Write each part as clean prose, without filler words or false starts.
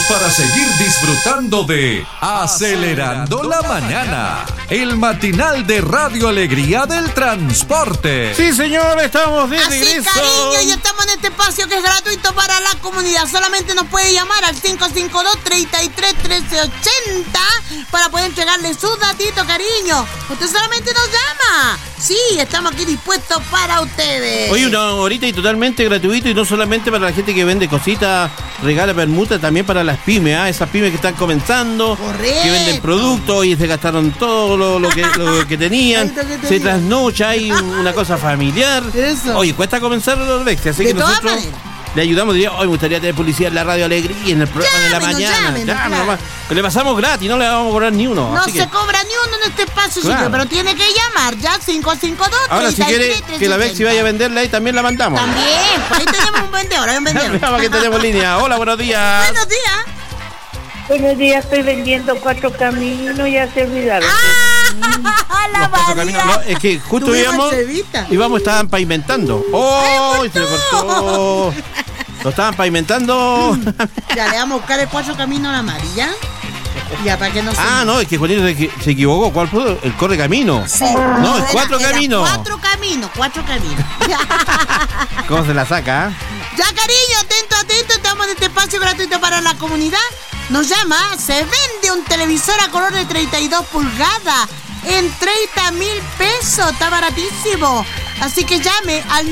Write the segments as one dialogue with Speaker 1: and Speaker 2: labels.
Speaker 1: para seguir disfrutando de Acelerando la Mañana, el matinal de Radio Alegría del Transporte.
Speaker 2: Sí, señor, estamos de regreso.
Speaker 3: Así, cariño, y estamos en este espacio que es gratuito para la comunidad. Solamente nos puede llamar al 552-33-1380 para poder entregarle sus datitos, cariño. Usted solamente nos llama. Sí, estamos aquí dispuestos para ustedes.
Speaker 2: Hoy una horita y totalmente gratuito, y no solamente para la gente que vende cositas, regala permuta, también para las pymes, esas pymes que están comenzando.
Speaker 3: Correcto.
Speaker 2: Que venden productos y se gastaron todo lo que tenían, se trasnocha, hay una cosa familiar.
Speaker 3: Eso.
Speaker 2: Oye, cuesta comenzar los Vexi, así
Speaker 3: De
Speaker 2: que
Speaker 3: todas
Speaker 2: nosotros
Speaker 3: maneras
Speaker 2: le ayudamos. Diría, hoy me gustaría tener publicidad en la Radio Alegría, en el programa de la mañana.
Speaker 3: Llámenos,
Speaker 2: Nomás. Que le pasamos gratis, no le vamos a cobrar ni uno.
Speaker 3: No
Speaker 2: así
Speaker 3: se
Speaker 2: que
Speaker 3: cobra ni uno en este espacio,
Speaker 2: Claro.
Speaker 3: chiquillo, pero tiene que llamar ya 552-33-1380.
Speaker 2: ahora, si quiere que la Vexi vaya a venderla ahí, también la mandamos.
Speaker 3: También, por ahí tenemos un vendedor, hay un vendedor.
Speaker 2: Veamos que tenemos línea. Hola, buenos días.
Speaker 3: Buenos días.
Speaker 4: Buenos días, estoy vendiendo 4 caminos, ya se olvidaron.
Speaker 3: La
Speaker 2: Los cuatro
Speaker 3: María.
Speaker 2: caminos. No, es que justo
Speaker 3: Tuvimos Cevita.
Speaker 2: íbamos, estaban pavimentando. ¡Oh! Se le cortó. Lo estaban pavimentando.
Speaker 3: Ya le vamos a buscar el 4 caminos a la María. Ya, para que no se...
Speaker 2: No, es que Juanito se equivocó. ¿Cuál fue? El correcamino.
Speaker 3: Sí.
Speaker 2: No, es 4
Speaker 3: era
Speaker 2: caminos.
Speaker 3: 4 caminos.
Speaker 2: ¿Cómo se la saca?
Speaker 3: Ya, cariño, atento, estamos en este espacio gratuito para la comunidad. Nos llama, se vende un televisor a color de 32 pulgadas en 30,000 pesos, está baratísimo. Así que llame al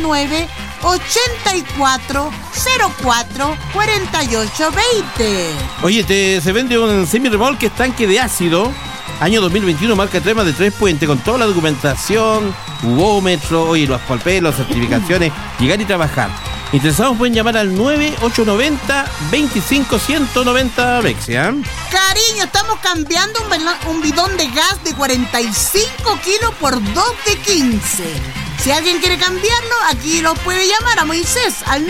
Speaker 3: 984-04-4820.
Speaker 2: Oye, se vende un semi-remolque tanque de ácido, año 2021, marca Trema, de 3 puentes, con toda la documentación, bugómetro, oye, los palpelos, certificaciones, llegar y trabajar. Interesados pueden llamar al 9890-25190 Vexi,
Speaker 3: Cariño, estamos cambiando un bidón de gas de 45 kilos por 2 de 15. Si alguien quiere cambiarlo, aquí lo puede llamar a Moisés al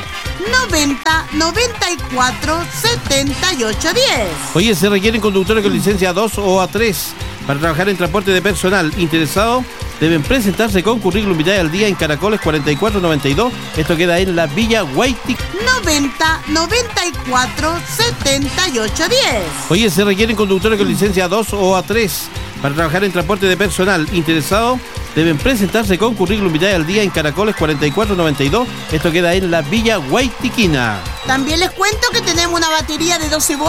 Speaker 3: 990-94-7810.
Speaker 2: Oye, se requieren conductores con licencia A2 o A3 para trabajar en transporte de personal. Interesados deben presentarse con currículum vitae al día en Caracoles 4492. Esto queda en la Villa Guaytic.
Speaker 3: 90-94-7810.
Speaker 2: Oye, se requieren conductores con licencia A2 o A3 para trabajar en transporte de personal. Interesados deben presentarse con currículum vitae al día en Caracoles 4492. Esto queda en la Villa Guaytiquina.
Speaker 3: También les cuento que tenemos una batería de 12 voltios